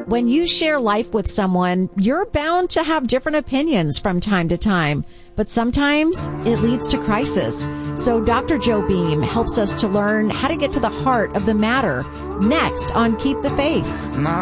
when you share life with someone, you're bound to have different opinions from time to time. But sometimes it leads to crisis. So Dr. Joe Beam helps us to learn how to get to the heart of the matter. Next on Keep the Faith.